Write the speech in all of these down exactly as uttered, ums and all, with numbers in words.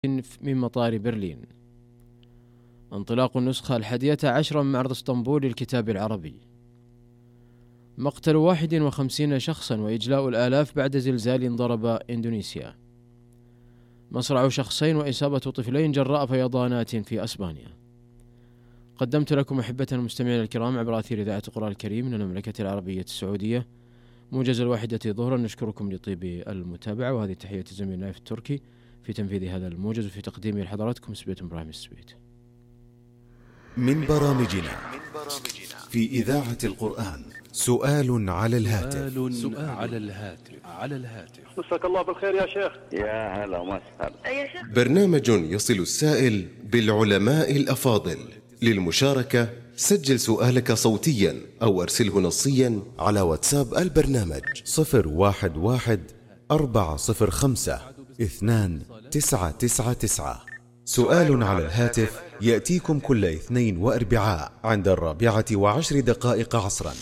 من مطار برلين. انطلاق النسخة الحادية عشرة من معرض اسطنبول للكتاب العربي. مقتل واحد وخمسين شخصا وإجلاء الآلاف بعد زلزال ضرب إندونيسيا. مصرع شخصين وإصابة طفلين جراء فيضانات في أسبانيا. قدمت لكم أحبتنا المستمعين الكرام عبر أثير إذاعة القرآن الكريم من المملكة العربية السعودية موجز الواحدة ظهرا. نشكركم لطيب المتابعة، وهذه تحية زميل نايف التركي في تنفيذ هذا الموجز وفي تقديمه لحضراتكم سبيت إبراهيم السبيت. من برامجنا في إذاعة القرآن سؤال على الهاتف. سؤال على الهاتف على الهاتف مساك الله بالخير يا شيخ. يا هلا وسهلا. يا شيخ. برنامج يصل السائل بالعلماء الأفاضل. للمشاركة سجل سؤالك صوتيا أو أرسله نصيا على واتساب البرنامج صفر واحد واحد أربعة صفر خمسة اثنان تسعة تسعة تسعة. سؤال على الهاتف يأتيكم كل اثنين وأربعاء عند الرابعة وعشر دقائق عصرا.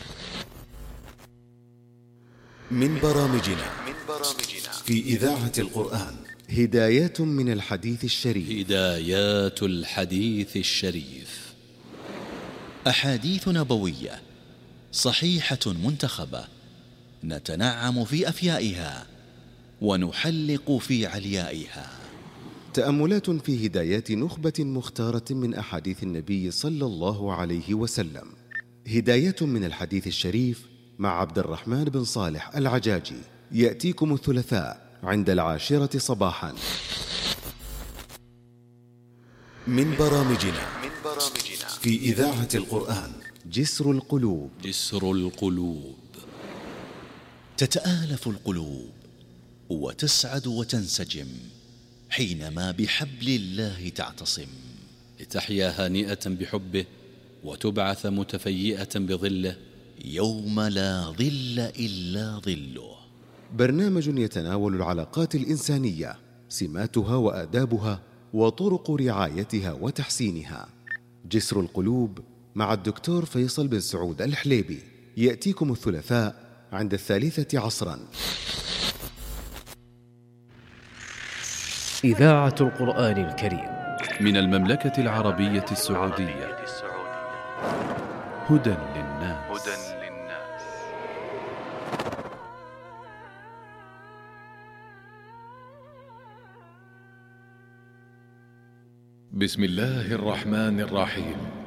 من برامجنا في إذاعة القرآن هدايات من الحديث الشريف. هدايات الحديث الشريف، أحاديث نبوية صحيحة منتخبة نتنعم في أفيائها ونحلق في عليائها. تأملات في هدايات نخبة مختارة من أحاديث النبي صلى الله عليه وسلم. هداية من الحديث الشريف مع عبد الرحمن بن صالح العجاجي يأتيكم الثلاثاء عند العاشرة صباحا. من برامجنا في إذاعة القرآن جسر القلوب. جسر القلوب، تتآلف القلوب وتسعد وتنسجم حينما بحبل الله تعتصم، لتحيا هانئة بحبه وتبعث متفيئة بظله يوم لا ظل إلا ظله. برنامج يتناول العلاقات الإنسانية، سماتها وآدابها وطرق رعايتها وتحسينها. جسر القلوب مع الدكتور فيصل بن سعود الحليبي يأتيكم الثلاثاء عند الثالثة عصرا. إذاعة القرآن الكريم من المملكة العربية السعودية. هدى للناس. بسم الله الرحمن الرحيم.